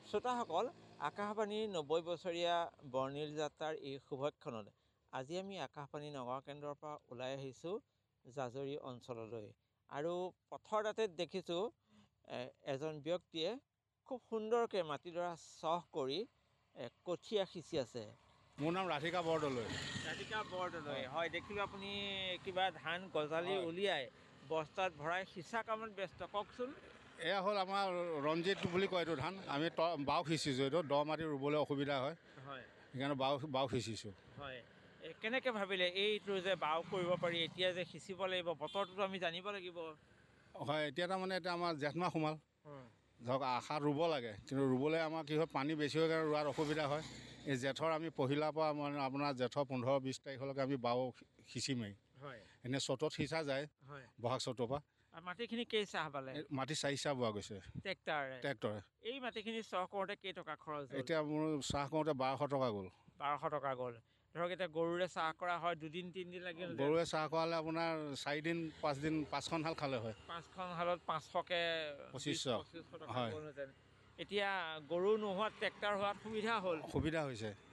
শ্ৰোতাসকল, আকাশবাণীৰ 90 বছৰীয়া বৰ্ণিল যাত্ৰাৰ এই শুভক্ষণত আজি আমি আকাশবাণী নগাঁও কেন্দ্ৰৰ পৰা ওলাই আহিছোঁ জাজৰি অঞ্চললৈ। আৰু পথৰ দাঁতিত দেখিছোঁ এজন ব্যক্তিয়ে খুব সুন্দৰকৈ মাটিডৰা চহ কৰি কঠীয়া সিঁচি আছে। মোৰ নাম ৰাধিকা বৰদলৈ। ৰাধিকা বৰদলৈ, হয়। দেখিলোঁ আপুনি কিবা ধান গজালি উলিয়াই বস্তাত ভৰাই সিঁচা কামত ব্যস্ত, কওকচোন। এয়া হ'ল আমাৰ ৰঞ্জিত বুলি কয় এইটো ধান। আমি বাও সিঁচিছোঁ, এইটো দ মাটি ৰুবলৈ অসুবিধা হয়, সেইকাৰণে বাও সিঁচিছোঁ। হয়, কেনেকৈ ভাবিলে এইটো যে বাও কৰিব পাৰি, এতিয়া যে সিঁচিব লাগিব, বতৰটোতো আমি জানিব লাগিব। হয়, এতিয়া তাৰমানে আমাৰ জেঠ মাহ সোমাল, ধৰক আশাত ৰুব লাগে, কিন্তু ৰুবলৈ আমাৰ কি হয়, পানী বেছি হয় কাৰণে ৰোৱাত অসুবিধা হয়। এই জেঠৰ আমি পহিলাৰ পৰা মানে আপোনাৰ জেঠৰ 15-20 তাৰিখলৈকে আমি বাও সিঁচিমেই। এনেই চ'তত সিঁচা যায়, বহাগ চ'তৰ পৰা। মাটিখিনি কেই চাহ বালে? মাটি 4 চাহ বোৱা গৈছে ট্ৰেক্টৰে। এই মাটিখিনি চহ কৰোঁতে কেইটকা খৰচ হ'ল? এতিয়া মোৰ চাহ কৰোঁতে 1200 টকা গ'ল। 1200 টকা গ'ল। ধৰক এতিয়া গৰুৰে চাহ কৰা হয়, 2-3 দিন লাগিল। গৰুৰে চাহ কৰালে আপোনাৰ 4 দিন 5 দিন 5খন হাল খালে হয়। 5খন হালত 500কে 2500 টকা গ'লহেঁতেন। এতিয়া গৰু নোহোৱাত ট্ৰেক্টৰ হোৱাত সুবিধা হ'ল। সুবিধা হৈছে।